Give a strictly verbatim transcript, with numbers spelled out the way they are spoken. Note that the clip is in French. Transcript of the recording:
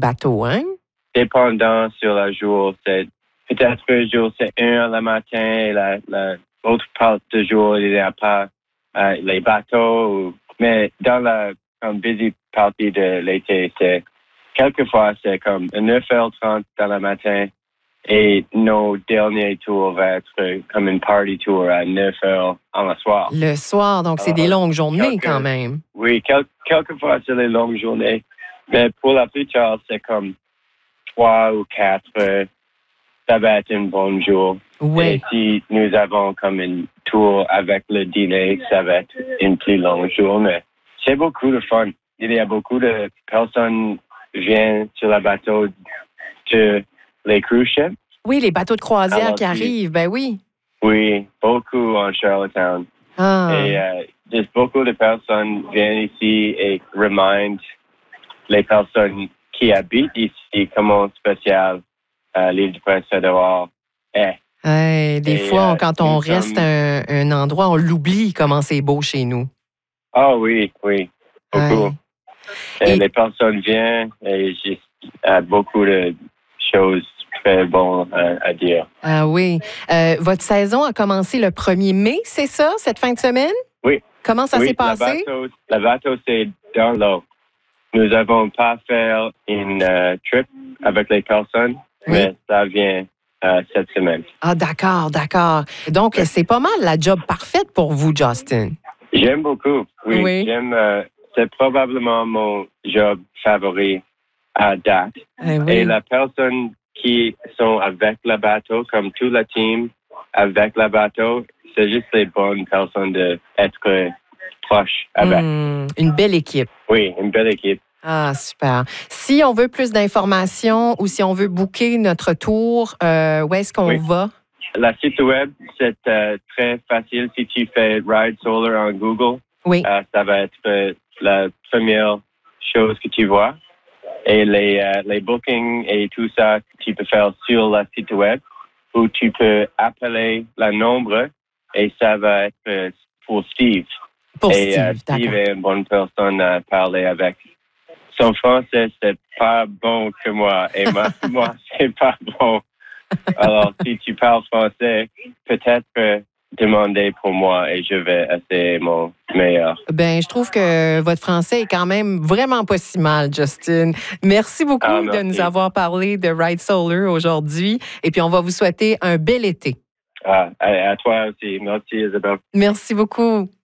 bateaux, hein? Dépendant sur le jour, c'est peut-être un jour, c'est une heure le matin, et la, la, l'autre part du jour, il n'y a pas euh, les bateaux. Mais dans la comme busy partie de l'été, c'est quelquefois, c'est comme neuf heures trente dans le matin et nos derniers tours vont être comme une party tour à neuf heures en le soir. Le soir, donc c'est Alors, des longues journées quelques, quand même. Oui, quel, quelquefois, c'est des longues journées. Mais pour la plupart, c'est comme trois ou quatre heures. Ça va être un bon jour. Oui. Et si nous avons comme une tour avec le dîner, ça va être une plus longue journée. C'est beaucoup de fun. Il y a beaucoup de personnes qui viennent sur le bateau de les cruise ships. Oui, les bateaux de croisière Alors, qui si- arrivent, ben oui. Oui, beaucoup en Charlottetown. Ah. Et euh, juste beaucoup de personnes viennent ici et remindent les personnes qui habitent ici comment spécial euh, l'île du Prince-Édouard est. Hey, des Et, fois, euh, quand on nous reste sommes- un, un endroit, on l'oublie comment c'est beau chez nous. Ah oui, oui, beaucoup. Ouais. Et, Et- les personnes viennent et j'ai euh, beaucoup de choses très bonnes à, à dire. Ah oui. Euh, votre saison a commencé le premier mai, c'est ça, cette fin de semaine? Oui. Comment ça oui, s'est passé? Le bateau, le bateau, c'est dans l'eau. Nous n'avons pas fait une euh, trip avec les personnes, Oui. mais ça vient euh, cette semaine. Ah, d'accord, d'accord. Donc, Oui. c'est pas mal la job parfaite pour vous, Justin. J'aime beaucoup, oui. Oui. J'aime, euh, c'est probablement mon job favori à date. Eh oui. Et la personne qui sont avec le bateau, comme tout le team avec le bateau, c'est juste les bonnes personnes d'être proches avec. Hmm, une belle équipe. Oui, une belle équipe. Ah, super. Si on veut plus d'informations ou si on veut booker notre tour, euh, où est-ce qu'on Oui. va? La site web, c'est euh, très facile. Si tu fais Ride Solar en Google, Oui. euh, ça va être euh, la première chose que tu vois. Et les, euh, les bookings et tout ça, tu peux faire sur la site web ou tu peux appeler le nombre et ça va être euh, pour Steve. Pour et Steve, euh, Steve d'accord. est une bonne personne à parler avec. Son français, c'est pas bon que moi et moi, moi c'est pas bon. Alors, si tu parles français, peut-être euh, demander pour moi et je vais essayer mon meilleur. Ben, je trouve que votre français est quand même vraiment pas si mal, Justin. Merci beaucoup Ah, de merci. nous avoir parlé de Ride Solar aujourd'hui. Et puis, on va vous souhaiter un bel été. Ah, à, à toi aussi. Merci, Isabelle. Merci beaucoup.